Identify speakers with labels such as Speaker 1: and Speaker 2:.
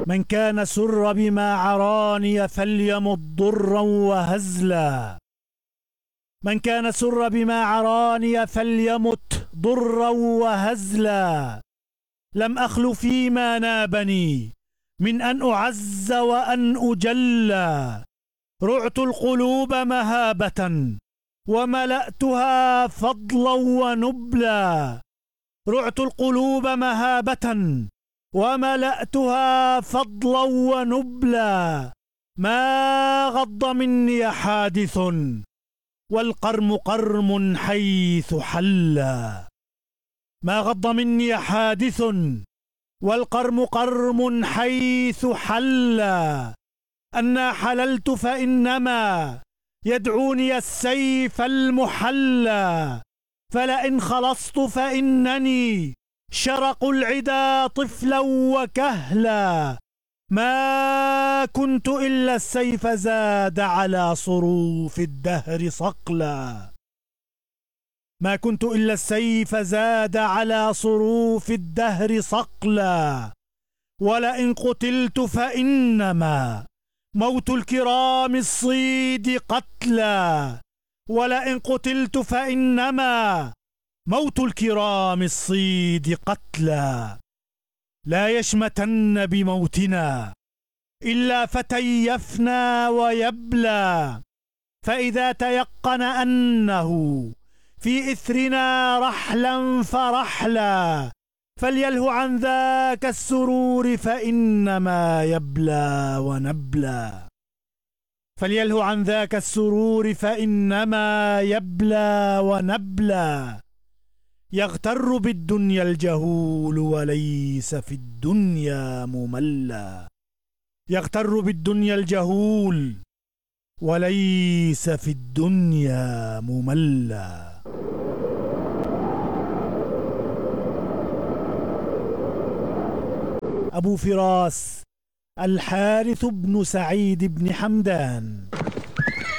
Speaker 1: من كان سر بما عراني فليمت ضرا وهزلا. من كان سر بما عراني فليمت ضرا وهزلا. لم أخل فيما نابني من أن أعز وأن أجلى. رعت القلوب مهابة وملأتها فضلا ونبلا. رعت القلوب مهابة وملأتها فضلا ونبلا. ما غض مني حادث والقرم قرم حيث حلا. ما غض مني حادث والقرم قرم حيث حلا. أنا حللت فإنما يدعوني السيف المحلى. فلئن خلصت فإنني شرق العدا طفلا وكهلا. ما كنت إلا السيف زاد على صروف الدهر صقلا. ما كنت إلا السيف زاد على صروف الدهر صقلا. ولئن قتلت فإنما موت الكرام الصيد قتلا. ولئن قتلت فإنما موت الكرام الصيد قتلا. لا يشمتن بموتنا إلا فتى يفنى ويبلى. فإذا تيقن أنه في إثرنا رحلا فرحلا فليله عن ذاك السرور فإنما يبلى ونبلى. فليله عن ذاك السرور فإنما يبلى ونبلى. يغتر بالدنيا الجهول وليس في الدنيا مملى. يغتر بالدنيا الجهول وليس في الدنيا مملى. أبو فراس الحارث بن سعيد بن حمدان.